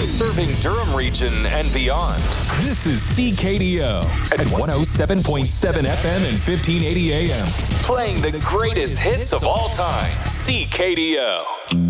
serving Durham region and beyond. This is CKDO at 107.7 FM and 1580 AM. Playing the greatest hits of all time. CKDO.